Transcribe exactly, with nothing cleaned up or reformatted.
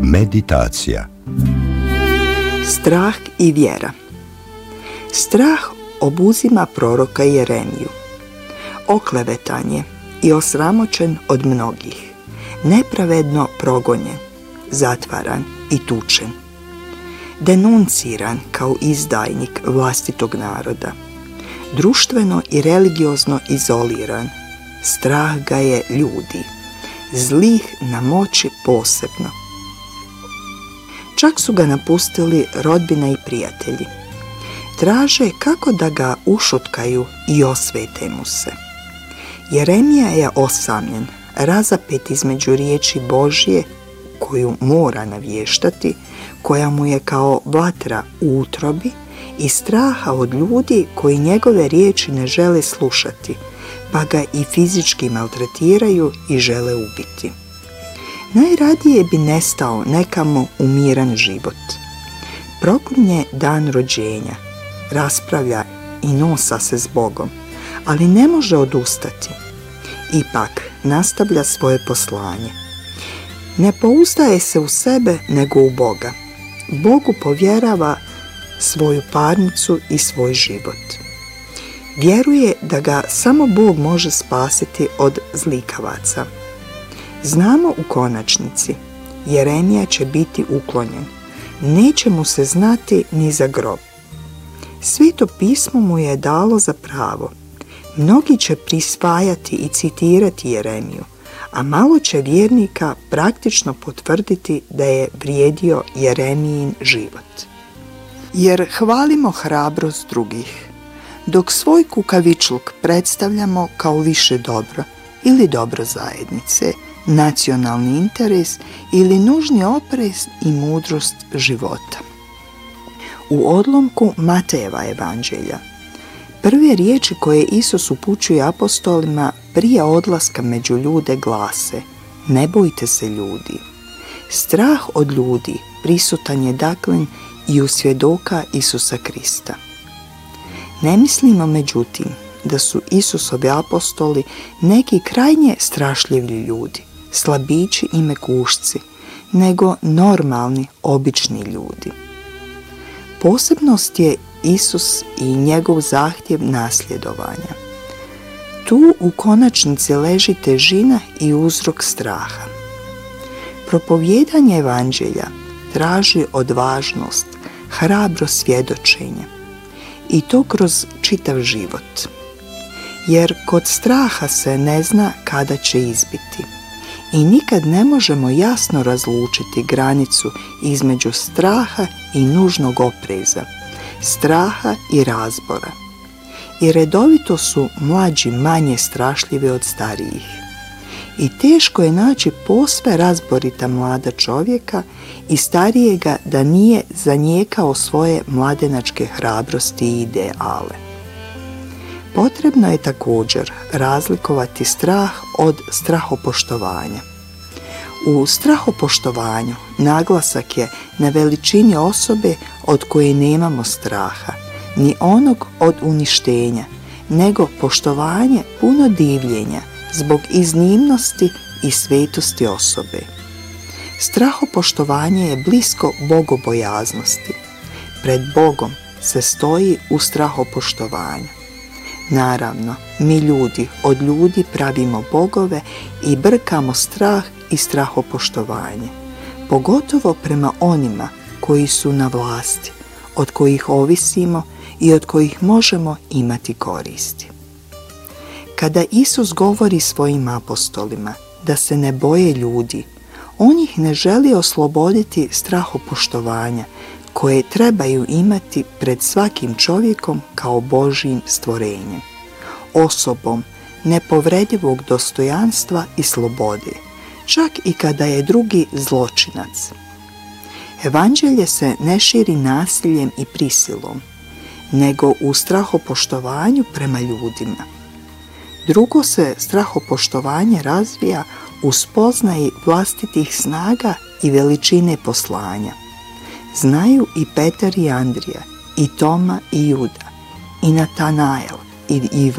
Meditacija. Strah i vjera. Strah obuzima proroka Jeremiju. Oklevetan je i osramoćen od mnogih, nepravedno progonjen, zatvaran i tučen, denunciran kao izdajnik vlastitog naroda, društveno i religiozno izoliran. Strah ga je ljudi, zlih na moći posebno. Čak su ga napustili rodbina i prijatelji. Traže kako da ga ušutkaju i osvete mu se. Jeremija je osamljen, razapet između riječi Božje, koju mora navještati, koja mu je kao vatra u utrobi, i straha od ljudi koji njegove riječi ne žele slušati, pa ga i fizički maltretiraju i žele ubiti. Najradije bi nestao nekamo u miran život. Proklinje dan rođenja, raspravlja i nosa se s Bogom, ali ne može odustati. Ipak nastavlja svoje poslanje. Ne pouzdaje se u sebe nego u Boga. Bogu povjerava svoju parnicu i svoj život. Vjeruje da ga samo Bog može spasiti od zlikavaca. Znamo u konačnici, Jeremija će biti uklonjen. Neće mu se znati ni za grob. Sveto pismo mu je dalo za pravo. Mnogi će prisvajati i citirati Jeremiju, a malo će vjernika praktično potvrditi da je vrijedio Jeremijin život. Jer hvalimo hrabrost drugih, dok svoj kukavičluk predstavljamo kao više dobro ili dobro zajednice, nacionalni interes ili nužni oprez i mudrost života. U odlomku Matejeva evanđelja prve riječi koje Isus upućuje apostolima prije odlaska među ljude glase: ne bojte se ljudi. Strah od ljudi prisutan je dakle i u svjedoka Isusa Krista. Ne mislimo međutim da su Isusovi apostoli neki krajnje strašljivi ljudi, slabići i mekušci, nego normalni, obični ljudi. Posebnost je Isus i njegov zahtjev nasljedovanja. Tu u konačnici leži težina i uzrok straha. Propovijedanje evanđelja traži odvažnost, hrabro svjedočenje, i to kroz čitav život. Jer kod straha se ne zna kada će izbiti i nikad ne možemo jasno razlučiti granicu između straha i nužnog opreza, straha i razbora. I redovito su mlađi manje strašljivi od starijih. I teško je naći posve razborita mlada čovjeka i starijega da nije zanijekao svoje mladenačke hrabrosti i ideale. Potrebno je također razlikovati strah od strahopoštovanja. U strahopoštovanju naglasak je na veličini osobe od koje nemamo straha, ni onog od uništenja, nego poštovanje puno divljenja zbog iznimnosti i svetosti osobe. Strahopoštovanje je blisko bogobojaznosti. Pred Bogom se stoji u strahopoštovanju. Naravno, mi ljudi od ljudi pravimo bogove i brkamo strah i strahopoštovanje, pogotovo prema onima koji su na vlasti, od kojih ovisimo i od kojih možemo imati koristi. Kada Isus govori svojim apostolima da se ne boje ljudi, on ih ne želi osloboditi strahopoštovanja koje trebaju imati pred svakim čovjekom kao Božjim stvorenjem, osobom nepovredljivog dostojanstva i slobode, čak i kada je drugi zločinac. Evanđelje se ne širi nasiljem i prisilom, nego u strahopoštovanju prema ljudima. Drugo se strahopoštovanje razvija u spoznaji vlastitih snaga i veličine poslanja. Znaju i Petar i Andrija, i Toma i Juda, i Natanael, i Ivan,